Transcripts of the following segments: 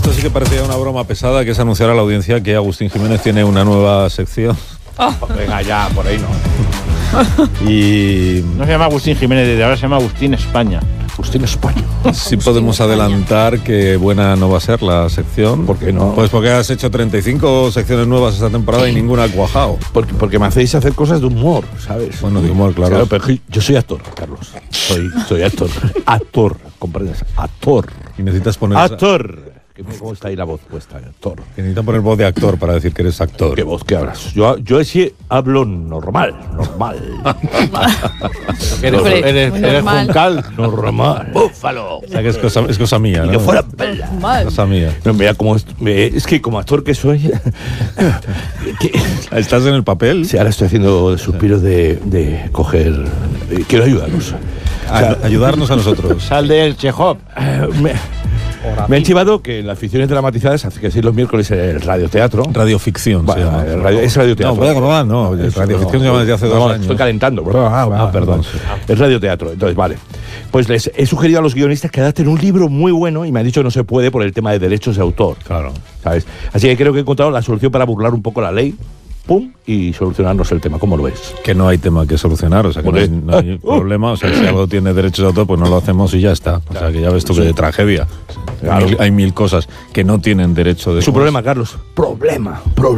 Esto sí que parecía una broma pesada, que es anunciar a la audiencia que Agustín Jiménez tiene una nueva sección. Venga ya, por ahí no. Y no se llama Agustín Jiménez, desde ahora se llama Agustín España. Agustín España. Sí podemos adelantar que buena no va a ser la sección. ¿Por qué no? Pues porque has hecho 35 secciones nuevas esta temporada y ninguna ha cuajado. Porque me hacéis hacer cosas de humor, ¿sabes? Bueno, de humor, claro. Pero yo soy actor, Carlos. Soy actor. Actor, ¿comprendes? Actor. Y necesitas poner... Actor. ¿Cómo está ahí la voz puesta? Actor. Que necesitas poner voz de actor para decir que eres actor. ¿Qué voz que hablas? Yo sí hablo normal. Eres juncal. Normal. Búfalo. O sea que es cosa mía, ¿no? Y que fuera cosa mía. No, mira, es que como actor que soy... ¿Estás en el papel? Sí, ahora estoy haciendo suspiros de coger... quiero ayudarnos. Ayudarnos a nosotros. Sal del Chekhov. Me han chivado que en las ficciones dramatizadas, hace que sí, los miércoles el radioteatro. Radioficción, se llama. Es radioteatro. No, puede acordar, no. Radioficción se llama desde hace 2 años. Estoy calentando. Perdón. Sí. Es radioteatro. Entonces, vale. Pues les he sugerido a los guionistas que adapten un libro muy bueno y me han dicho que no se puede por el tema de derechos de autor. Claro. ¿Sabes? Así que creo que he encontrado la solución para burlar un poco la ley. Pum, y solucionarnos el tema. ¿Cómo lo ves? Que no hay tema que solucionar, o sea, que no hay problema. O sea, si algo tiene derechos de autor, pues no lo hacemos y ya está. O sea, que ya ves tú que tragedia. Claro. Hay mil cosas que no tienen derecho de... Es un problema, Carlos. Problema.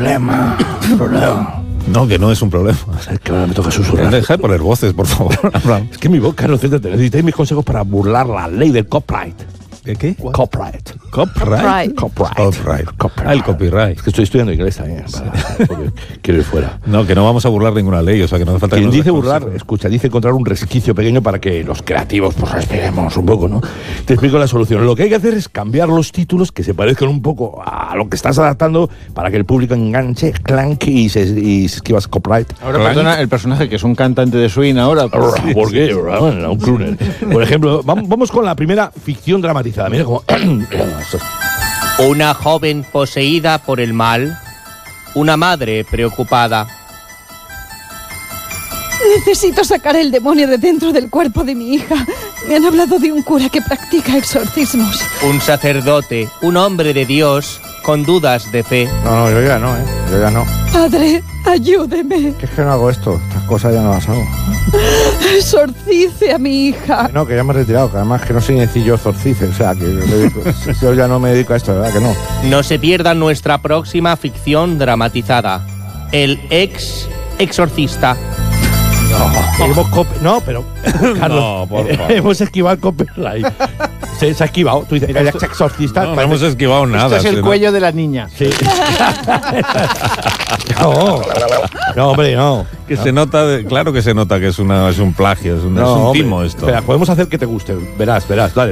No, que no es un problema. Es que ahora me toca susurrar. Deja de poner voces, por favor. Es que mi voz, Carlos, céntrate. Necesitáis mis consejos para burlar la ley del copyright. ¿De qué? Copyright. El copyright. Es que estoy estudiando inglés también. Porque quiero ir fuera. No, que no vamos a burlar ninguna ley, o sea, que no hace falta... Quien dice burlar, escucha, dice encontrar un resquicio pequeño para que los creativos pues respiremos un poco, ¿no? Te explico la solución. Lo que hay que hacer es cambiar los títulos que se parezcan un poco a lo que estás adaptando para que el público enganche, clank y se esquiva copyright. Ahora, perdona, el personaje que es un cantante de swing ahora... ¿Por qué? Un crooner. Por ejemplo, vamos con la primera ficción dramatizada. Mira cómo... Una joven poseída por el mal, una madre preocupada. Necesito sacar el demonio de dentro del cuerpo de mi hija. Me han hablado de un cura que practica exorcismos. Un sacerdote, un hombre de Dios, con dudas de fe. No, yo ya no, Yo ya no. Padre, ayúdeme. ¿Qué es que no hago esto? Estas cosas ya no las hago. Exorcice a mi hija. No, que ya me he retirado, que además que no soy sencillo exorcice, o sea, que yo ya no me dedico a esto, ¿verdad que no? No se pierdan nuestra próxima ficción dramatizada, El exorcista. No, pero Carlos, no, por favor. Hemos esquivado el copyright. Se ha esquivado. Tú dices, mira, exorcista. No hemos esquivado nada. Esto es el cuello de la niña. Sí. No, hombre, no. Que se nota, claro que se nota que es un plagio, es un timo esto. Espera, podemos hacer que te guste. Verás, dale.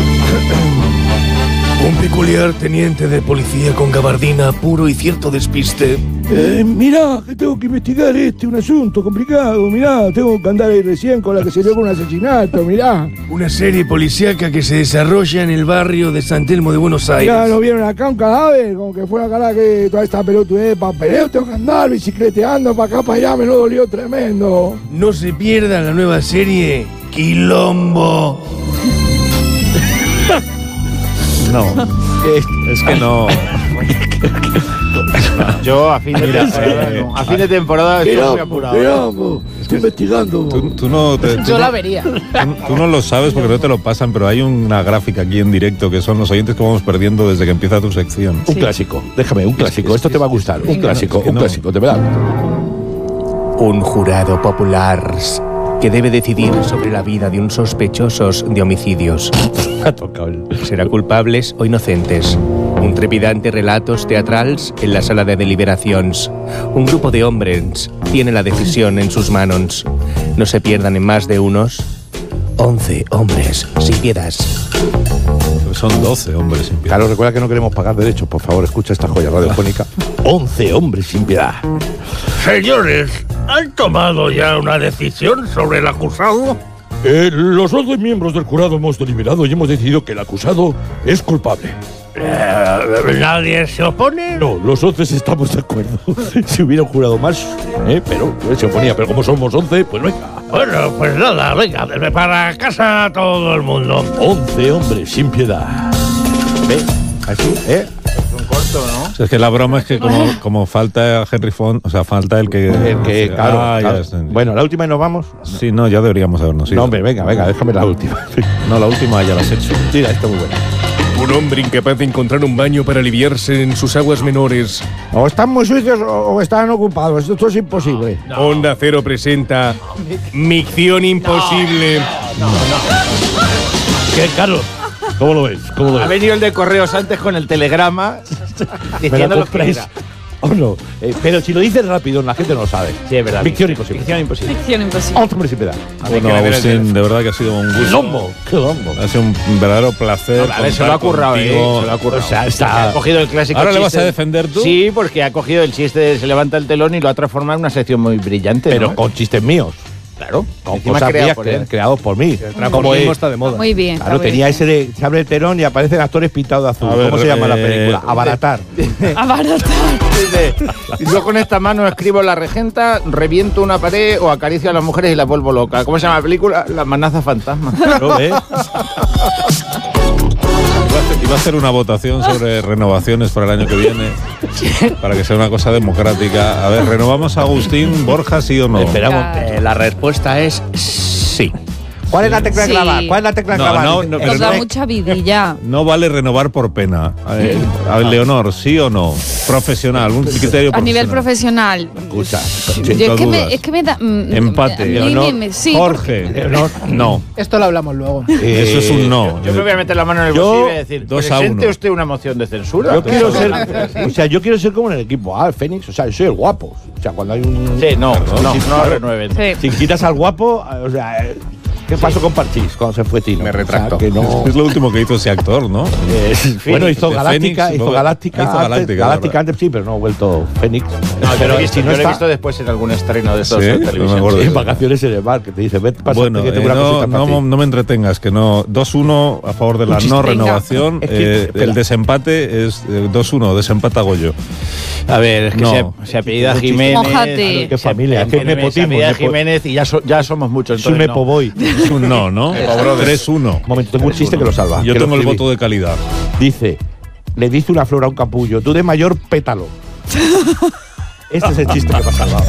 Un peculiar teniente de policía con gabardina, puro y cierto despiste. Mira, que tengo que investigar un asunto complicado. Mirá, tengo que andar ahí recién con la que se dio con un asesinato, mirá. Una serie policíaca que se desarrolla en el barrio de San Telmo de Buenos Aires. Ya, ¿no vieron acá un cadáver? Como que fuera cara que toda esta pelotudez, papeleo, tengo que andar bicicleteando para acá, para allá, me lo dolió tremendo. No se pierdan la nueva serie Quilombo. No, es que no. Yo a fin de temporada estoy muy apurado. Estoy investigando. Yo la vería. Tú no lo sabes porque no te lo pasan, pero hay una gráfica aquí en directo que son los oyentes que vamos perdiendo desde que empieza tu sección. Un clásico, déjame, un clásico. Esto te va a gustar. Un clásico, de verdad. Un jurado popular que debe decidir sobre la vida de un sospechosos de homicidios. Ha tocado. ¿Será culpables o inocentes? Un trepidante relatos teatrals en la sala de deliberaciones. Un grupo de hombres tiene la decisión en sus manos. No se pierdan en más de unos 11 hombres sin piedad. Son 12 hombres sin piedad. Claro, recuerda que no queremos pagar derechos. Por favor, escucha esta joya radiofónica. 11 hombres sin piedad. Señores, ¿han tomado ya una decisión sobre el acusado? Los 11 miembros del jurado hemos deliberado y hemos decidido que el acusado es culpable. ¿Nadie se opone? No, los 11 estamos de acuerdo. Si hubiera un jurado más, pero se oponía. Pero como somos 11, pues venga. Bueno, pues nada, venga, para casa todo el mundo. 11 hombres sin piedad. Así, ¿eh? Un corto, ¿no? O sea, es que la broma es que como falta Henry Fond, o sea, falta el que... Claro. ya está. Bueno, la última y nos vamos. Sí, no, ya deberíamos habernos ido. No, hombre, venga, déjame la última. No, la última ya la has hecho. Mira, está muy buena. Un hombre incapaz de encontrar un baño para aliviarse en sus aguas menores. O están muy sucios o están ocupados. Esto es imposible. Onda Cero presenta Micción Imposible. ¿Qué, Carlos? ¿Cómo lo ves? Ha venido el de correos antes con el telegrama ¿Me diciendo lo lo que compráis era. o no? Pero si lo dices rápido, la gente no lo sabe. Sí, es verdad. Ficción imposible. Ficción imposible. Ficción imposible. 11 hombres sin piedad. Bueno, Agustín, de verdad que ha sido un gusto. ¡Qué lombo! Ha sido un verdadero placer. A ver, se lo ha contar currado, contigo. Se lo ha currado. O sea, Ha cogido el clásico ¿Ahora le vas chiste a defender tú? Sí, porque ha cogido el chiste de se levanta el telón y lo ha transformado en una sección muy brillante. Pero ¿no? con chistes míos. Claro. Con Encima cosas creado mías por él. creados por mí. El transformismo está de moda. Muy bien. Claro, está tenía bien. ese de se abre el telón y aparecen actores pintados de azul. A ver, ¿Cómo se llama la película? Abaratar. Abaratar. Dice, yo con esta mano escribo la regenta, reviento una pared o acaricio a las mujeres y las vuelvo loca. ¿Cómo se llama la película? La amenaza fantasma. Claro, ¿eh? Iba a hacer una votación sobre renovaciones para el año que viene, para que sea una cosa democrática. A ver, ¿renovamos a Agustín Borja, sí o no? Esperamos. La respuesta es sí. ¿Cuál es la tecla Sí. clavar? ¿Cuál es la tecla No, clavar? no, pero Nos da no- mucha vidilla. No vale renovar por pena. A ver, Leonor, ¿sí o no? Profesional, un criterio A nivel profesional. profesional. Escucha, Yo sin es que dudas. me da. Empate. a mí Leonor, sí, Jorge, Leonor, no. Esto lo hablamos luego. Eso es un no. Yo me voy a meter la mano en el Yo, bolsillo y voy a decir, 2-1. presente usted una moción de censura. Yo quiero ser, o sea, yo quiero ser como en el equipo el Fénix, o sea, yo soy el guapo. O sea, cuando hay un Sí, no claro. renueven. Sí. Si quitas al guapo, o sea, ¿qué pasó con Parchís cuando se fue Tino? Me retracto. O sea, que no. Es lo último que hizo ese actor, ¿no? Bueno, hizo de Galáctica, Fénix, hizo luego- Galáctica, hizo antes, Galáctica, Galáctica ¿verdad? antes sí, pero no ha vuelto Fénix. No, yo pero lo he visto, si no yo lo he está visto después en algún estreno de estos Sí, de no me televisión. acuerdo. en vacaciones en el bar, que te dice, vete, pásate, Bueno, que tengo una cosita para ti. no me entretengas, que no. 2-1 a favor de la no Venga. renovación. Es que, espera. El desempate es 2-1 desempata Goyo. A ver, es que No. se apellida Muchísimo. Jiménez. Mójate. Qué familia, qué Se nepotismo. apellida Jiménez y ya somos muchos. Es un entonces no. nepoboy. Es un no, ¿no? 3-1. Un momento, tengo un chiste que lo salva. Yo que lo tengo el escribí. voto de calidad. Dice, le dice una flor a un capullo, tú de mayor pétalo. Este es el chiste que me ha salvado.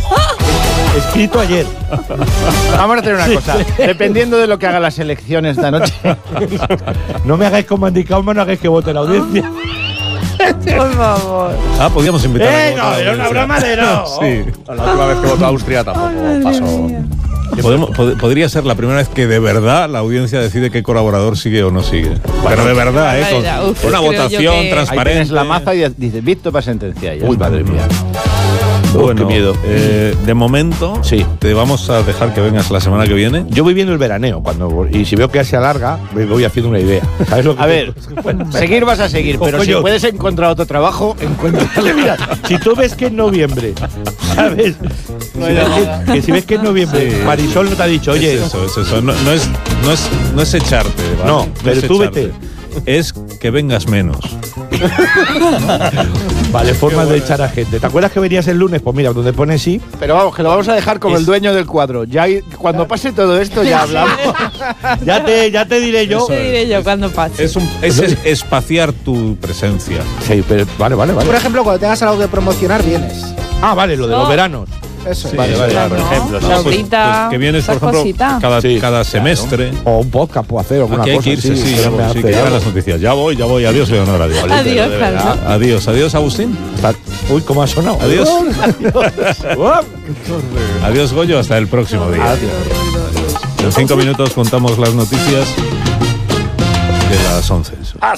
Escrito ayer. Vamos a hacer una cosa. Dependiendo de lo que hagan las elecciones esta noche. No me hagáis como Andy Kaufman, no hagáis que vote la audiencia. Por favor. Ah, podíamos invitar a No, era una broma de no. Sí. La última vez que votó Austria tampoco pasó. Podría ser la primera vez que de verdad la audiencia decide qué colaborador sigue o no sigue. Pero de verdad, Vaya, con uf, una creo yo votación que- Ahí transparente. tienes la maza y dices, visto para sentencia. Ya Uy, está. madre mía. Bueno, qué miedo. De momento, Sí. te vamos a dejar que vengas la semana que viene. Yo voy viendo el veraneo y si veo que se alarga, me voy haciendo una idea. ¿Sabes lo que A ver, seguir vas a seguir, pero si Coño. puedes encontrar otro trabajo, encuéntralo. Mira, si tú ves que en noviembre, ¿sabes? Que si ves que en noviembre Sí. Marisol no te ha dicho, oye, es eso. No es echarte, ¿vale? No, pero es tú echarte. vete. Es que vengas menos. vale, forma de echar a gente. ¿Te acuerdas que venías el lunes? Pues mira, donde pone sí, Pero vamos, que lo vamos a dejar como el dueño del cuadro. Cuando pase todo esto ya hablamos. ya te diré yo. Eso Te diré yo cuando pase. Es espaciar tu presencia. Sí, pero vale. Por ejemplo, cuando tengas algo que promocionar, vienes. Ah, vale, lo de los No. veranos. Eso. Vale, Claro, por ejemplo. la obrita, que vienes, por esas ejemplo, cositas. cada Sí, semestre. O un podcast puedo hacer, alguna Aquí hay cosa que irse, así, sí, que no me hace que llegan algo. las noticias. Ya voy. Adiós, Leonor. Adiós. Adiós, Carlos. Adiós, Agustín. Uy, ¿cómo ha sonado? Adiós. Adiós, Goyo. Hasta el próximo día. En 5 minutos contamos las noticias de las 11.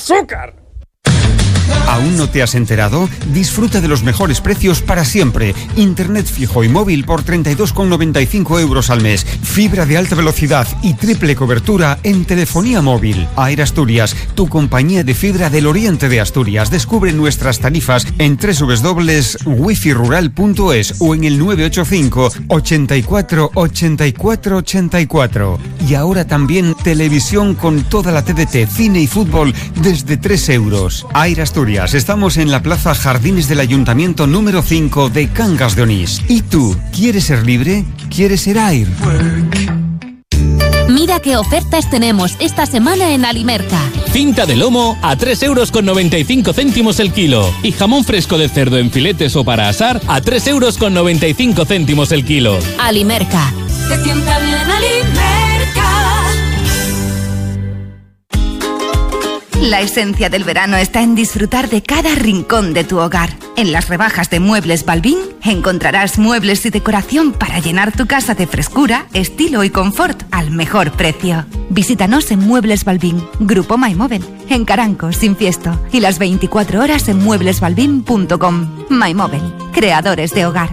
¿Aún no te has enterado? Disfruta de los mejores precios para siempre. Internet fijo y móvil por 32,95 euros al mes. Fibra de alta velocidad y triple cobertura en telefonía móvil. Air Asturias, tu compañía de fibra del oriente de Asturias. Descubre nuestras tarifas en www.wifirural.es o en el 985 84 84 84. Y ahora también televisión con toda la TDT, cine y fútbol desde 3 euros. Air Asturias, estamos en la Plaza Jardines del Ayuntamiento número 5 de Cangas de Onís. ¿Y tú, quieres ser libre? ¿Quieres ser Air? Mira qué ofertas tenemos esta semana en Alimerca. Cinta de lomo a 3,95 € el kilo. Y jamón fresco de cerdo en filetes o para asar a 3,95 € el kilo. Alimerca. Te sienta bien Alimerca. La esencia del verano está en disfrutar de cada rincón de tu hogar. En las rebajas de Muebles Balbín encontrarás muebles y decoración para llenar tu casa de frescura, estilo y confort al mejor precio. Visítanos en Muebles Balbín, Grupo MyMóvel, en Caranco, Sin Fiesto, y las 24 horas en mueblesbalbin.com. MyMóvel, creadores de hogar.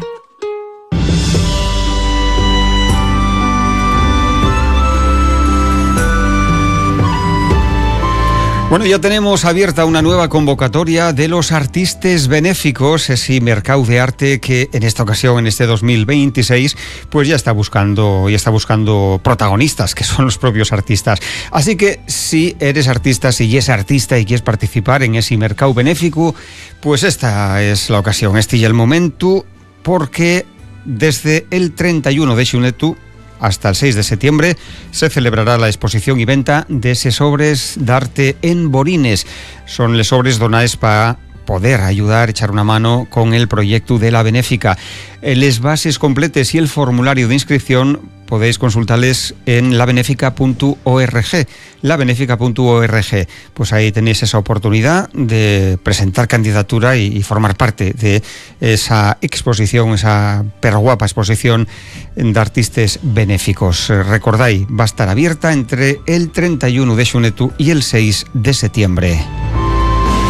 Bueno, ya tenemos abierta una nueva convocatoria de los artistas benéficos, ese mercado de arte que en esta ocasión, en este 2026, pues ya está buscando protagonistas, que son los propios artistas. Así que si eres artista, si ya es artista y quieres participar en ese mercado benéfico, pues esta es la ocasión, este y el momento, porque desde el 31 de xunetu hasta el 6 de septiembre se celebrará la exposición y venta de esos sobres d'arte en Borines. Son les sobres donados para poder ayudar, echar una mano con el proyecto de la Benéfica. Les bases completes y el formulario de inscripción podéis consultarles en labenéfica.org. Labenéfica.org. Pues ahí tenéis esa oportunidad de presentar candidatura y formar parte de esa exposición, esa perguapa exposición de artistas benéficos. Recordáis, va a estar abierta entre el 31 de xunetu y el 6 de septiembre.